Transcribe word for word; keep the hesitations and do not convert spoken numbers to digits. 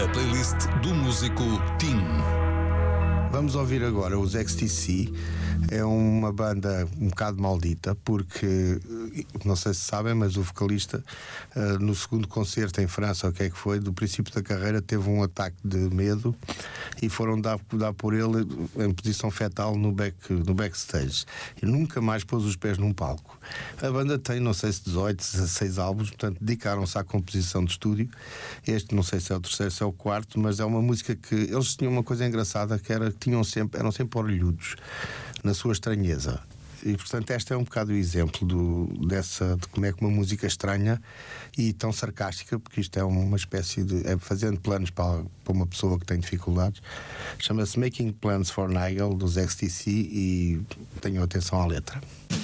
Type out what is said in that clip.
A playlist do músico Tim. Vamos ouvir agora os X T C. É uma banda um bocado maldita, porque, não sei se sabem, mas o vocalista, no segundo concerto em França, o que é que foi, do princípio da carreira, teve um ataque de medo e foram dar, dar por ele em posição fetal no, back, no backstage. E nunca mais pôs os pés num palco. A banda tem, não sei se dezoito, dezasseis álbuns, portanto, dedicaram-se à composição de estúdio. Este, não sei se é o terceiro, se é o quarto, mas é uma música que eles tinham uma coisa engraçada, que era que tinham sempre, eram sempre orelhudos na sua estranheza. E portanto este é um bocado o exemplo do, dessa, de como é que uma música estranha e tão sarcástica, porque isto é uma espécie de, é fazendo planos para, para uma pessoa que tem dificuldades. Chama-se Making Plans for Nigel, dos X T C, e tenham atenção à letra.